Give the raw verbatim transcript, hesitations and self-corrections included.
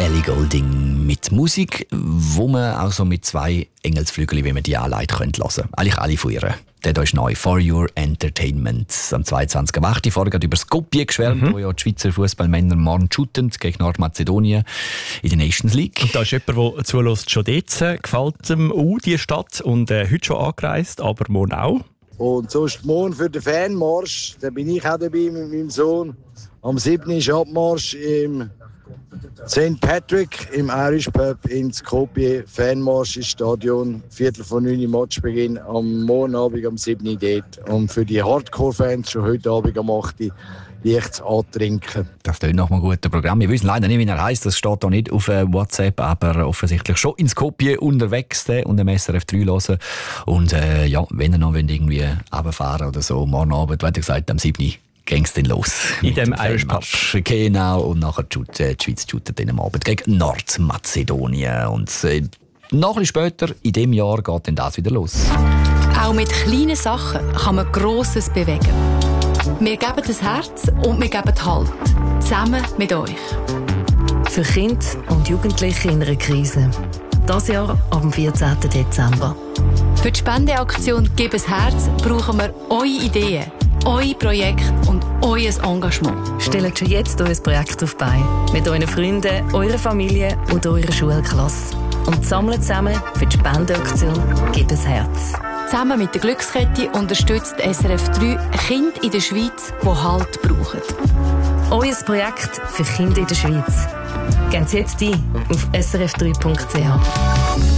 Ellie Goulding mit Musik, wo man auch so mit zwei Engelsflügeln, wie man die anleitet, hören könnte. Eigentlich alle von ihr. Der hier ist neu, For Your Entertainment. Am zweiundzwanzigsten März. Die Folge hat über Skopje geschwärmt, mhm. wo ja die Schweizer Fußballmänner morgen shooten gegen Nordmazedonien in der Nations League. Und da ist jemand, der zulässt, schon dort. Gefällt ihm auch die Stadt und äh, heute schon angereist, aber morgen auch. Und sonst morgen für den Fanmarsch, da bin ich auch dabei mit meinem Sohn. Am siebten ist Abmarsch im Sankt Patrick im Irish Pub in Skopje. Fanmarsch ins Stadion. Viertel von neun Matchbeginn am Morgenabend am siebten dort. Und für die Hardcore-Fans schon heute Abend am achten leicht antrinken. Das klingt nach einem guten Programm. Wir wissen leider nicht, wie er heisst. Das steht hier nicht auf WhatsApp, aber offensichtlich schon in Skopje unterwegs und am S R F drei hören. Und äh, ja, wenn ihr noch irgendwie runterfahren oder so, morgen Abend, wie gesagt, am siebten ging es dann los. In dem Irish Pub. Genau, und nachher die, die Schweiz shootet dann am Abend gegen Nordmazedonien. Und äh, noch ein bisschen später in diesem Jahr geht dann das wieder los. Auch mit kleinen Sachen kann man Grosses bewegen. Wir geben das Herz und wir geben Halt. Zusammen mit euch. Für Kinder und Jugendliche in einer Krise. Das Jahr am vierzehnten Dezember. Für die Spendeaktion «Gib ein Herz» brauchen wir eure Ideen, euer Projekt und euer Engagement. Stellt schon jetzt euer Projekt auf die Beine. Mit euren Freunden, eurer Familie und eurer Schulklasse. Und sammelt zusammen für die Spendeaktion «Gib ein Herz». Zusammen mit der Glückskette unterstützt S R F drei Kinder in der Schweiz, die Halt brauchen. Euer Projekt für Kinder in der Schweiz. Gebt jetzt ein auf s r f drei punkt c h.